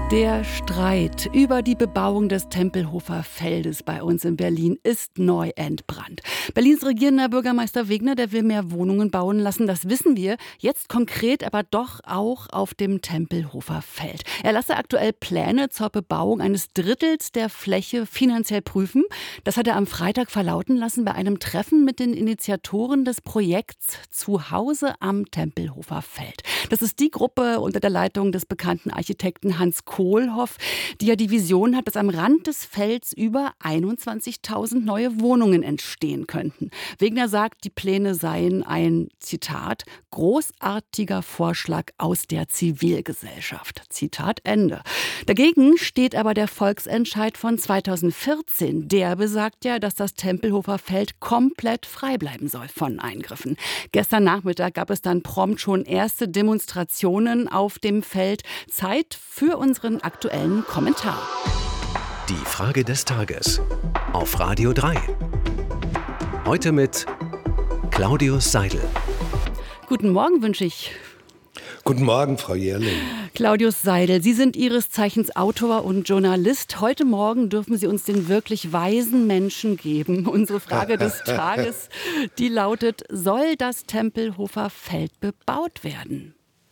Der Streit über die Bebauung des Tempelhofer Feldes bei uns in Berlin ist neu entbrannt. Berlins regierender Bürgermeister Wegner, der will mehr Wohnungen bauen lassen, das wissen wir. Jetzt konkret aber doch auch auf dem Tempelhofer Feld. Er lasse aktuell Pläne zur Bebauung eines Drittels der Fläche finanziell prüfen. Das hat er am Freitag verlauten lassen bei einem Treffen mit den Initiatoren des Projekts Zuhause am Tempelhofer Feld. Das ist die Gruppe unter der Leitung des bekannten Architekten Hans Kohlhoff, die ja die Vision hat, dass am Rand des Felds über 21.000 neue Wohnungen entstehen könnten. Wegner sagt, die Pläne seien ein, Zitat, großartiger Vorschlag aus der Zivilgesellschaft. Zitat Ende. Dagegen steht aber der Volksentscheid von 2014. Der besagt ja, dass das Tempelhofer Feld komplett frei bleiben soll von Eingriffen. Gestern Nachmittag gab es dann prompt schon erste Demonstrationen auf dem Feld. Zeit für unseren aktuellen Kommentar. Die Frage des Tages auf Radio 3. Heute mit Claudius Seidel. Guten Morgen wünsche ich. Guten Morgen, Frau Jährling. Claudius Seidel, Sie sind Ihres Zeichens Autor und Journalist. Heute Morgen dürfen Sie uns den wirklich weisen Menschen geben. Unsere Frage des Tages, die lautet, soll das Tempelhofer Feld bebaut werden?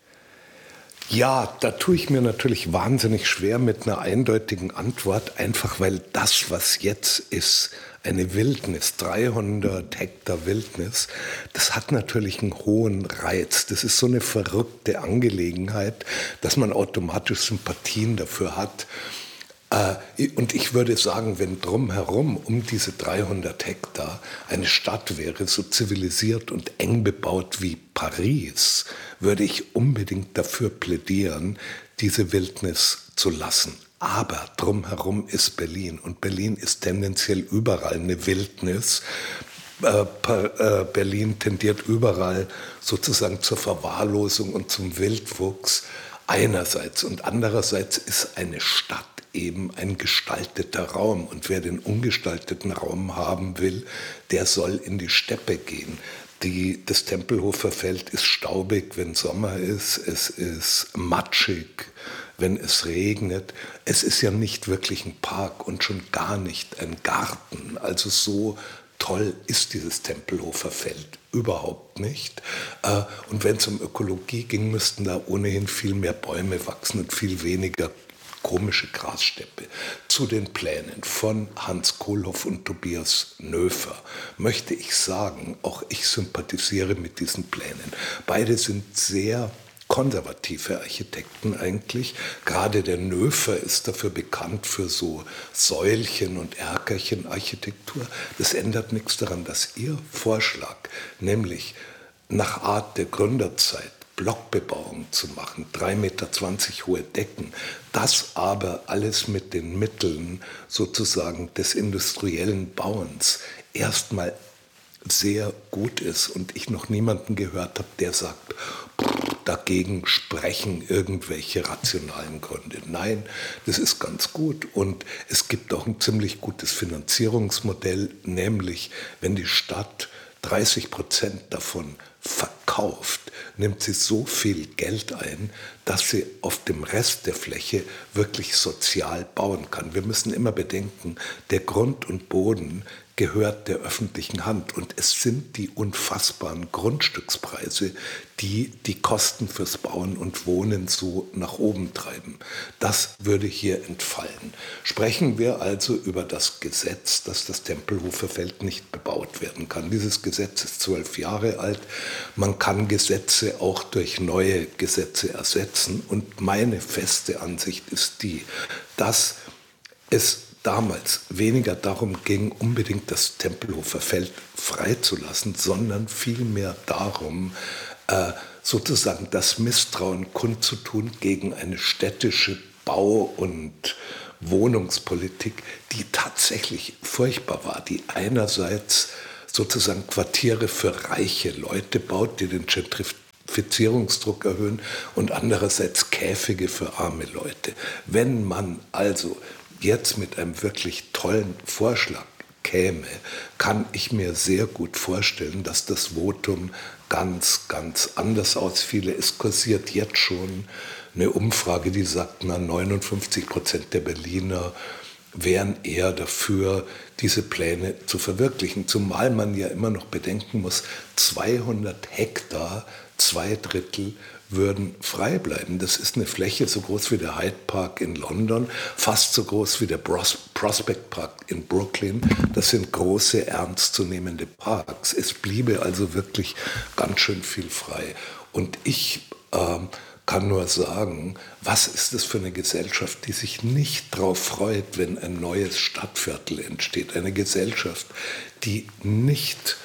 Ja, da tue ich mir natürlich wahnsinnig schwer mit einer eindeutigen Antwort, einfach weil das, was jetzt ist, eine Wildnis, 300 Hektar Wildnis, das hat natürlich einen hohen Reiz. Das ist so eine verrückte Angelegenheit, dass man automatisch Sympathien dafür hat. Und ich würde sagen, wenn drumherum um diese 300 Hektar eine Stadt wäre, so zivilisiert und eng bebaut wie Paris, würde ich unbedingt dafür plädieren, diese Wildnis zu lassen. Aber drumherum ist Berlin und Berlin ist tendenziell überall eine Wildnis. Berlin tendiert überall sozusagen zur Verwahrlosung und zum Wildwuchs einerseits. Und andererseits ist eine Stadt eben ein gestalteter Raum. Und wer den ungestalteten Raum haben will, der soll in die Steppe gehen. Das Tempelhofer Feld ist staubig, wenn Sommer ist. Es ist matschig, wenn es regnet. Es ist ja nicht wirklich ein Park und schon gar nicht ein Garten. Also so toll ist dieses Tempelhofer Feld überhaupt nicht. Und wenn es um Ökologie ging, müssten da ohnehin viel mehr Bäume wachsen und viel weniger komische Grassteppe. Zu den Plänen von Hans Kohlhoff und Tobias Nöfer möchte ich sagen, auch ich sympathisiere mit diesen Plänen. Beide sind sehr konservative Architekten eigentlich. Gerade der Nöfer ist dafür bekannt für so Säulchen- und Erkerchen-Architektur. Das ändert nichts daran, dass Ihr Vorschlag, nämlich nach Art der Gründerzeit, Blockbebauung zu machen, 3,20 Meter hohe Decken, das aber alles mit den Mitteln sozusagen des industriellen Bauens erstmal sehr gut ist und ich noch niemanden gehört habe, der sagt, dagegen sprechen irgendwelche rationalen Gründe. Nein, das ist ganz gut und es gibt auch ein ziemlich gutes Finanzierungsmodell, nämlich wenn die Stadt 30% davon verkauft, nimmt sie so viel Geld ein, dass sie auf dem Rest der Fläche wirklich sozial bauen kann. Wir müssen immer bedenken, der Grund und Boden gehört der öffentlichen Hand und es sind die unfassbaren Grundstückspreise, die die Kosten fürs Bauen und Wohnen so nach oben treiben. Das würde hier entfallen. Sprechen wir also über das Gesetz, dass das Tempelhofer Feld nicht bebaut werden kann. Dieses Gesetz ist 12 Jahre alt. Man kann Gesetze auch durch neue Gesetze ersetzen und meine feste Ansicht ist die, dass es damals weniger darum ging, unbedingt das Tempelhofer Feld freizulassen, sondern vielmehr darum, sozusagen das Misstrauen kundzutun gegen eine städtische Bau- und Wohnungspolitik, die tatsächlich furchtbar war, die einerseits sozusagen Quartiere für reiche Leute baut, die den Gentrifizierungsdruck erhöhen und andererseits Käfige für arme Leute. Wenn man also jetzt mit einem wirklich tollen Vorschlag käme, kann ich mir sehr gut vorstellen, dass das Votum ganz anders ausfiele. Es kursiert jetzt schon eine Umfrage, die sagt, 59% der Berliner wären eher dafür, diese Pläne zu verwirklichen. Zumal man ja immer noch bedenken muss, 200 Hektar, 2/3 würden frei bleiben. Das ist eine Fläche so groß wie der Hyde Park in London, fast so groß wie der Prospect Park in Brooklyn. Das sind große, ernstzunehmende Parks. Es bliebe also wirklich ganz schön viel frei. Und ich kann nur sagen, was ist das für eine Gesellschaft, die sich nicht darauf freut, wenn ein neues Stadtviertel entsteht. Eine Gesellschaft, die nicht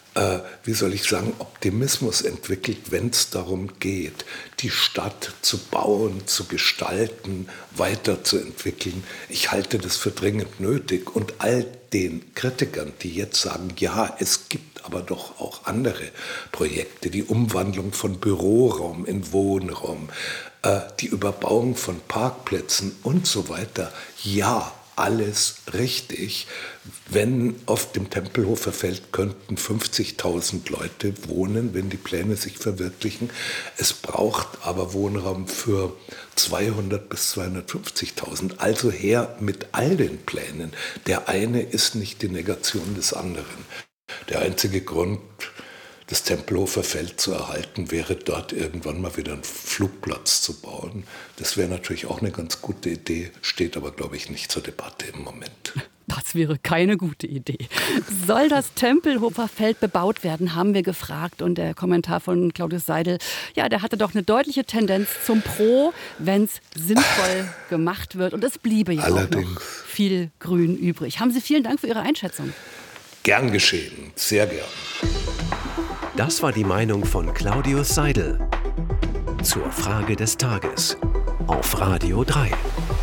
Optimismus entwickelt, wenn es darum geht, die Stadt zu bauen, zu gestalten, weiterzuentwickeln. Ich halte das für dringend nötig. Und all den Kritikern, die jetzt sagen, ja, es gibt aber doch auch andere Projekte, die Umwandlung von Büroraum in Wohnraum, die Überbauung von Parkplätzen und so weiter, ja, alles richtig. Wenn auf dem Tempelhofer Feld könnten 50.000 Leute wohnen, wenn die Pläne sich verwirklichen. Es braucht aber Wohnraum für 200.000 bis 250.000. Also her mit all den Plänen. Der eine ist nicht die Negation des anderen. Der einzige Grund, das Tempelhofer Feld zu erhalten, wäre dort irgendwann mal wieder einen Flugplatz zu bauen. Das wäre natürlich auch eine ganz gute Idee, steht aber, glaube ich, nicht zur Debatte im Moment. Das wäre keine gute Idee. Soll das Tempelhofer Feld bebaut werden, haben wir gefragt. Und der Kommentar von Claudius Seidel, ja, der hatte doch eine deutliche Tendenz zum Pro, wenn es sinnvoll gemacht wird. Und es bliebe ja allerdings auch noch viel Grün übrig. Haben Sie vielen Dank für Ihre Einschätzung. Gern geschehen, sehr gern. Das war die Meinung von Claudius Seidel zur Frage des Tages auf Radio 3.